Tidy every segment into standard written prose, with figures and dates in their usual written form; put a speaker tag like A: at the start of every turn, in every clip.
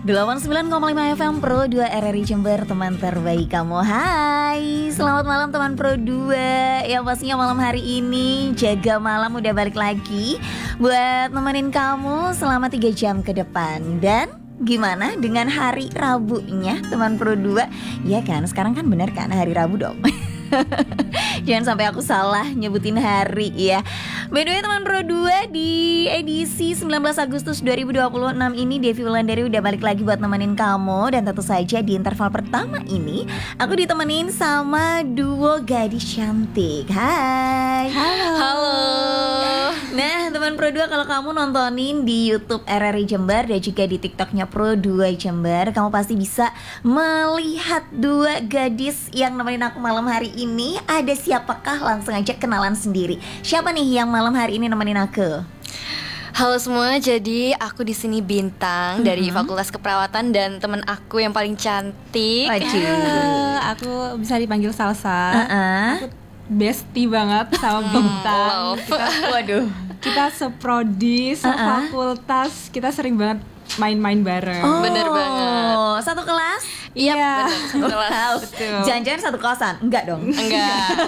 A: 89,5 FM Pro 2 RRI Jember, teman terbaik kamu. Hai, selamat malam teman Pro 2. Yang pastinya malam hari ini Jaga Malam udah balik lagi buat nemenin kamu selama 3 jam ke depan. Dan gimana dengan hari Rabunya teman Pro 2? Ya kan, sekarang kan bener kan hari Rabu dong. Jangan sampai aku salah nyebutin hari ya. By the way teman Pro 2, di edisi 19 Agustus 2026 ini Devi Wulandari udah balik lagi buat nemenin kamu. Dan tentu saja di interval pertama ini aku ditemenin sama duo gadis cantik. Hai.
B: Halo.
A: Nah teman Pro 2, kalau kamu nontonin di YouTube RRI Jember dan juga di TikToknya Pro 2 Jember, kamu pasti bisa melihat dua gadis yang nemenin aku malam hari ini. Ada siapakah? Langsung aja kenalan sendiri. Siapa nih yang malam hari ini nemenin aku?
B: Halo semua, jadi aku di sini Bintang dari Fakultas Keperawatan dan teman aku yang paling cantik.
C: Aku bisa dipanggil Salsa. Aku bestie banget sama Bintang. Kita seprodi, sefakultas, kita sering banget main-main bareng.
B: Bener banget.
A: Satu kelas?
B: Iya, bener, satu kelas.
A: Jangan-jangan satu kosan? Enggak dong.
B: Enggak.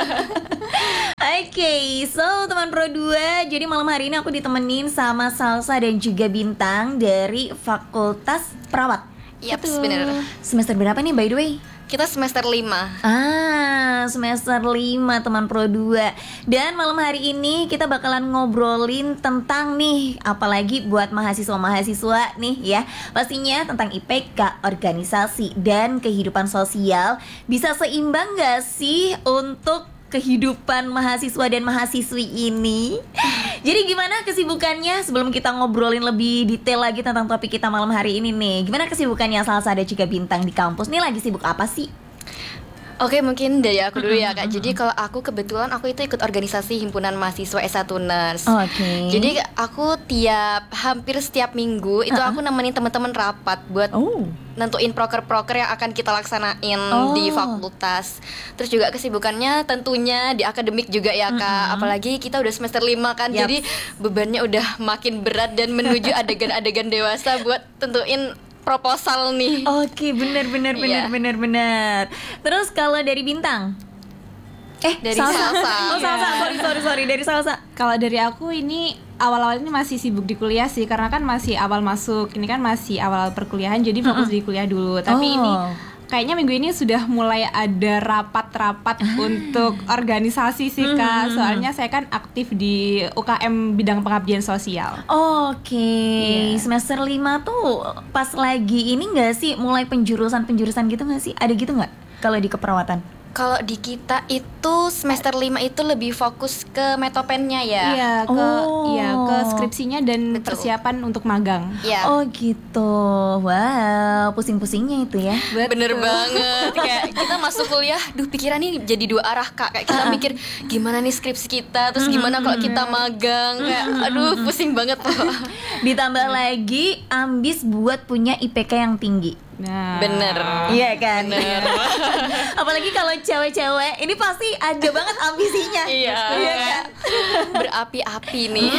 A: Oke, so teman Pro 2, jadi malam hari ini aku ditemenin sama Salsa dan juga Bintang dari Fakultas Perawat.
B: Yaps, bener.
A: Semester berapa nih by the way?
B: Kita semester 5.
A: Semester 5 teman Pro 2. Dan malam hari ini kita bakalan ngobrolin tentang nih, apalagi buat mahasiswa-mahasiswa nih ya, pastinya tentang IPK, organisasi, dan kehidupan sosial. Bisa seimbang gak sih untuk kehidupan mahasiswa dan mahasiswi ini? Jadi gimana kesibukannya? Sebelum kita ngobrolin lebih detail lagi tentang topik kita malam hari ini nih, gimana kesibukannya Salsa dan juga Bintang di kampus? Nih lagi sibuk apa sih?
B: Oke, mungkin dari aku dulu ya Kak. Jadi kalau aku kebetulan aku itu ikut organisasi himpunan mahasiswa S1 Nurse. Jadi aku hampir setiap minggu itu aku nemenin teman-teman rapat buat nentuin proker-proker yang akan kita laksanain di fakultas. Terus juga kesibukannya tentunya di akademik juga ya Kak. Apalagi kita udah semester 5 kan. Jadi bebannya udah makin berat dan menuju adegan-adegan dewasa buat tentuin proposal nih.
A: Oke, benar. Terus kalau dari Bintang?
B: Dari
A: Salsa.
B: Salsa.
A: Sorry, dari Salsa.
C: Kalau dari aku ini awal-awal ini masih sibuk di kuliah sih, karena kan masih awal masuk. Ini kan masih awal perkuliahan, jadi fokus di kuliah dulu. Tapi ini kayaknya minggu ini sudah mulai ada rapat-rapat untuk organisasi sih Kak. Soalnya saya kan aktif di UKM bidang pengabdian sosial.
A: Semester 5 tuh pas lagi ini gak sih mulai penjurusan gitu gak sih? Ada gitu gak kalau di keperawatan?
B: Kalau di kita itu semester 5 itu lebih fokus ke metopennya ya.
C: Ke skripsinya dan persiapan untuk magang.
B: Iya.
A: Oh gitu. Wow, pusing-pusingnya itu ya.
B: Bener banget. Kayak kita masuk kuliah, pikiran nih jadi dua arah Kak. Kayak kita mikir gimana nih skripsi kita, terus gimana kalau kita magang. Kayak pusing banget loh.
A: Ditambah lagi ambis buat punya IPK yang tinggi.
C: Nah,
B: bener.
A: Iya kan.
B: Bener.
A: Apalagi kalau cewek-cewek ini pasti ada banget ambisinya.
B: Iya kan? Berapi-api nih.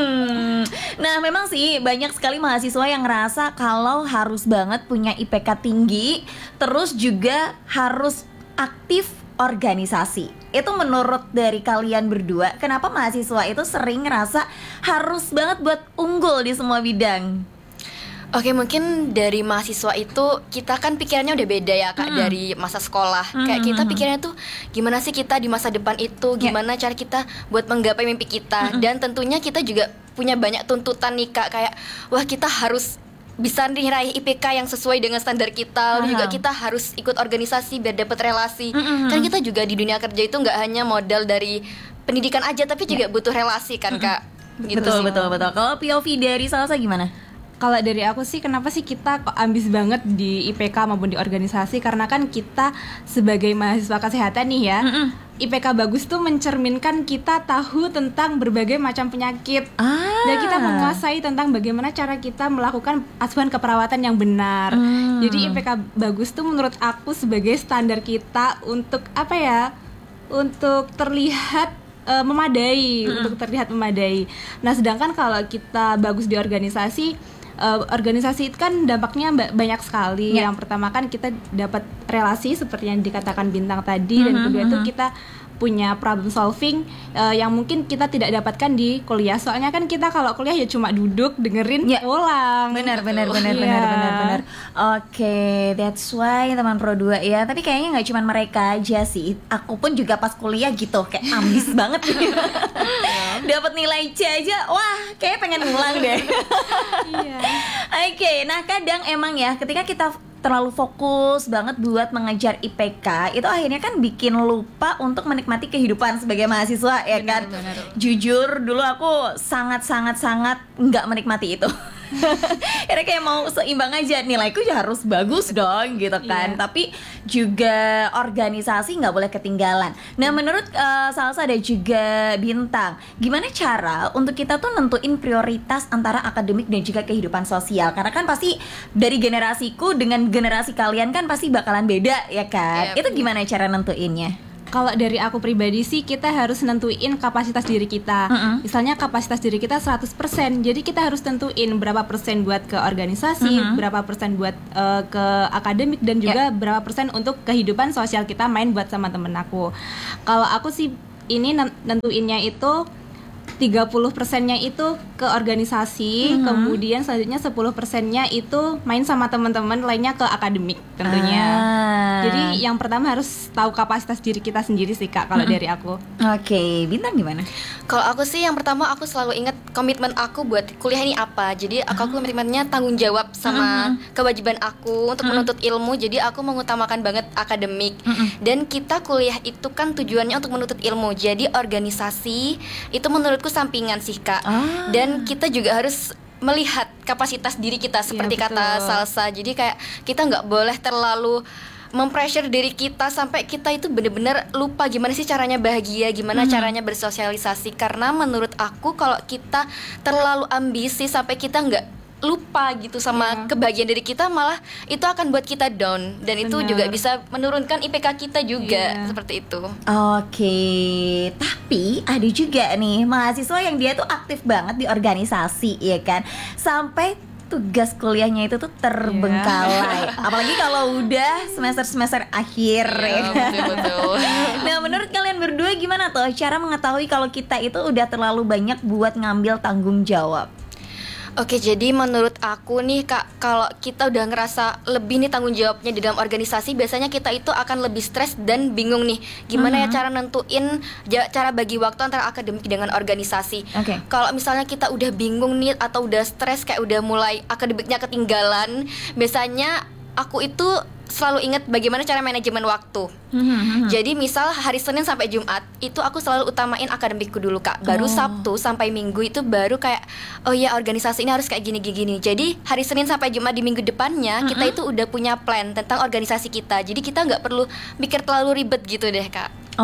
A: Nah memang sih banyak sekali mahasiswa yang ngerasa kalau harus banget punya IPK tinggi, terus juga harus aktif organisasi. Itu menurut dari kalian berdua, kenapa mahasiswa itu sering ngerasa harus banget buat unggul di semua bidang?
B: Oke, mungkin dari mahasiswa itu kita kan pikirannya udah beda ya Kak dari masa sekolah. Kayak kita pikirannya tuh gimana sih kita di masa depan itu, gimana cara kita buat menggapai mimpi kita. Dan tentunya kita juga punya banyak tuntutan nih Kak. Kayak wah kita harus bisa nih raih IPK yang sesuai dengan standar kita. Lalu juga kita harus ikut organisasi biar dapat relasi. Kan kita juga di dunia kerja itu nggak hanya modal dari pendidikan aja, tapi juga butuh relasi kan Kak. Gitu
A: betul. Kalau POV dari Salsa gimana?
C: Kalau dari aku sih, kenapa sih kita kok ambis banget di IPK maupun di organisasi? Karena kan kita sebagai mahasiswa kesehatan nih ya, IPK bagus tuh mencerminkan kita tahu tentang berbagai macam penyakit. Dan kita menguasai tentang bagaimana cara kita melakukan asuhan keperawatan yang benar. Jadi IPK bagus tuh menurut aku sebagai standar kita untuk untuk terlihat memadai. Nah sedangkan kalau kita bagus di organisasi, organisasi itu kan dampaknya banyak sekali. Yang pertama kan kita dapat relasi seperti yang dikatakan Bintang tadi, dan kedua itu kita punya problem solving yang mungkin kita tidak dapatkan di kuliah. Soalnya kan kita kalau kuliah ya cuma duduk dengerin pulang.
A: Benar. Oke, that's why teman Pro 2 ya. Tapi kayaknya nggak cuma mereka aja sih. Aku pun juga pas kuliah gitu kayak ambis banget gitu. Dapat nilai C aja, wah kayak pengen ngulang deh. Oke, nah kadang emang ya ketika kita terlalu fokus banget buat mengejar IPK, itu akhirnya kan bikin lupa untuk menikmati kehidupan sebagai mahasiswa ya kan. Jujur dulu aku sangat nggak menikmati itu. Karena kayak mau seimbang aja, nilaiku ya harus bagus dong gitu kan. Tapi juga organisasi nggak boleh ketinggalan. Nah menurut Salsa dan juga Bintang, gimana cara untuk kita tuh nentuin prioritas antara akademik dan juga kehidupan sosial? Karena kan pasti dari generasiku dengan generasi kalian kan pasti bakalan beda ya kan. Itu gimana cara nentuinnya?
C: Kalau dari aku pribadi sih, kita harus nentuin kapasitas diri kita. Misalnya kapasitas diri kita 100%, jadi kita harus tentuin berapa persen buat ke organisasi, berapa persen buat ke akademik, dan juga berapa persen untuk kehidupan sosial kita, main buat sama temen aku. Kalau aku sih ini nentuinnya itu 30%-nya itu ke organisasi, kemudian selanjutnya 10%-nya itu main sama teman-teman lainnya ke akademik tentunya. Jadi yang pertama harus tahu kapasitas diri kita sendiri sih Kak, kalau dari aku.
A: Oke, Bintang gimana?
B: Kalau aku sih yang pertama aku selalu ingat komitmen aku buat kuliah ini apa. Jadi aku komitmennya tanggung jawab sama kewajiban aku untuk menuntut ilmu. Jadi aku mengutamakan banget akademik. Dan kita kuliah itu kan tujuannya untuk menuntut ilmu. Jadi organisasi itu menurutku sampingan sih Kak. Dan kita juga harus melihat kapasitas diri kita seperti kata Salsa. Jadi kayak kita nggak boleh terlalu mempressure diri kita sampai kita itu benar-benar lupa gimana sih caranya bahagia, gimana caranya bersosialisasi. Karena menurut aku kalau kita terlalu ambisi sampai kita nggak lupa gitu sama kebahagiaan diri kita, malah itu akan buat kita down. Dan itu juga bisa menurunkan IPK kita juga, seperti itu.
A: Oke, tapi ada juga nih mahasiswa yang dia tuh aktif banget di organisasi ya kan, sampai tugas kuliahnya itu tuh terbengkalai. Apalagi kalau udah semester akhir ya.
B: Betul.
A: Nah menurut kalian berdua gimana tuh cara mengetahui kalau kita itu udah terlalu banyak buat ngambil tanggung jawab?
B: Oke, jadi menurut aku nih Kak, kalau kita udah ngerasa lebih nih tanggung jawabnya di dalam organisasi, biasanya kita itu akan lebih stres dan bingung nih gimana ya cara nentuin cara bagi waktu antara akademik dengan organisasi. Kalau misalnya kita udah bingung nih atau udah stres, kayak udah mulai akademiknya ketinggalan, biasanya aku itu selalu ingat bagaimana cara manajemen waktu. Jadi misal hari Senin sampai Jumat itu aku selalu utamain akademikku dulu Kak. Baru Sabtu sampai Minggu itu baru kayak oh ya organisasi ini harus kayak gini. Jadi hari Senin sampai Jumat di minggu depannya kita itu udah punya plan tentang organisasi kita. Jadi kita nggak perlu mikir terlalu ribet gitu deh Kak.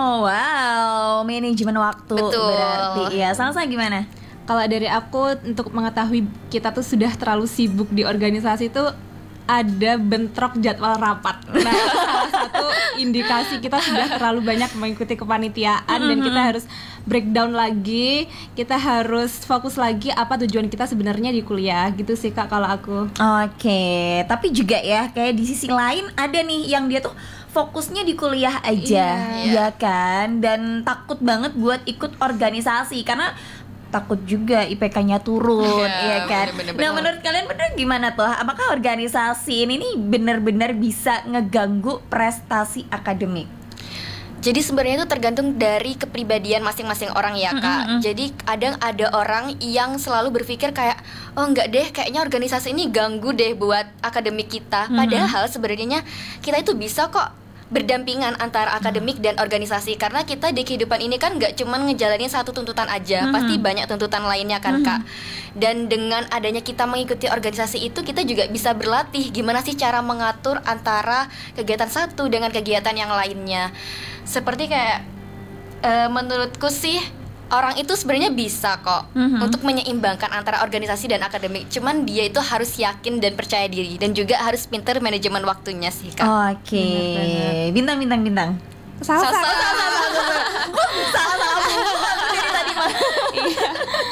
A: Wow, manajemen waktu.
B: Betul.
A: Berarti ya. Salsa gimana?
C: Kalau dari aku, untuk mengetahui kita tuh sudah terlalu sibuk di organisasi itu ada bentrok jadwal rapat. Nah, salah satu indikasi kita sudah terlalu banyak mengikuti kepanitiaan dan kita harus breakdown lagi, kita harus fokus lagi apa tujuan kita sebenarnya di kuliah gitu sih Kak kalau aku.
A: Oke, tapi juga ya kayak di sisi lain ada nih yang dia tuh fokusnya di kuliah aja, ya kan, dan takut banget buat ikut organisasi karena takut juga IPK-nya turun, ya kan. Bener. Nah, menurut kalian bener gimana tuh? Apakah organisasi ini nih benar-benar bisa ngeganggu prestasi akademik?
B: Jadi sebenarnya itu tergantung dari kepribadian masing-masing orang ya Kak. Jadi kadang ada orang yang selalu berpikir kayak oh enggak deh, kayaknya organisasi ini ganggu deh buat akademik kita. Padahal sebenarnya kita itu bisa kok berdampingan antara akademik dan organisasi, karena kita di kehidupan ini kan nggak cuman ngejalanin satu tuntutan aja, pasti banyak tuntutan lainnya kan Kak. Dan dengan adanya kita mengikuti organisasi itu, kita juga bisa berlatih gimana sih cara mengatur antara kegiatan satu dengan kegiatan yang lainnya. Seperti kayak menurutku sih orang itu sebenarnya bisa kok untuk menyeimbangkan antara organisasi dan akademik. Cuman dia itu harus yakin dan percaya diri, dan juga harus pintar manajemen waktunya sih Kak.
A: Oke. Bintang.
C: Salah.
A: Salah dari tadi mah.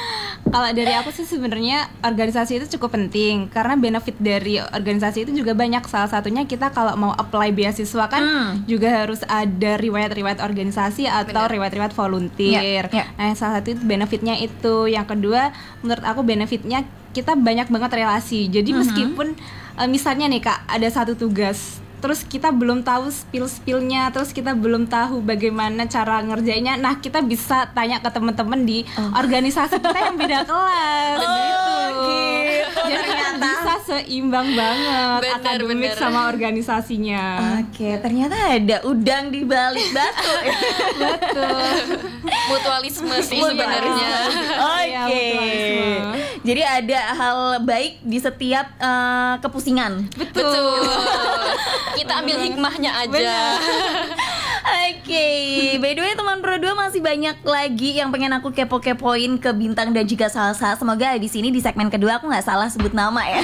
C: Kalau dari aku sih sebenarnya organisasi itu cukup penting karena benefit dari organisasi itu juga banyak. Salah satunya kita kalau mau apply beasiswa kan juga harus ada riwayat-riwayat organisasi atau riwayat-riwayat volunteer. Nah, salah satu itu benefitnya itu. Yang kedua, menurut aku benefitnya kita banyak banget relasi. Jadi meskipun misalnya nih Kak, ada satu tugas terus kita belum tahu spill-spillnya, terus kita belum tahu bagaimana cara ngerjainnya. Nah, kita bisa tanya ke teman-teman di organisasi kita yang beda kelas. Gitu. Jadi bisa seimbang banget akademik sama organisasinya.
A: Oke, ternyata ada udang di balik batu.
C: Betul.
B: Mutualisme sih sebenarnya.
A: Oke. Jadi ada hal baik di setiap kepusingan.
C: Betul.
B: Kita ambil hikmahnya aja.
A: Oke, by the way teman Pro 2 masih banyak lagi yang pengen aku kepo-kepoin ke Bintang dan juga Salsa. Semoga di sini di segmen kedua aku nggak salah sebut nama ya.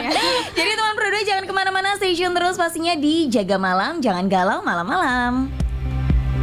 A: Jadi teman Pro 2 jangan kemana-mana, stay tune terus pastinya di Jaga Malam, jangan galau malam-malam.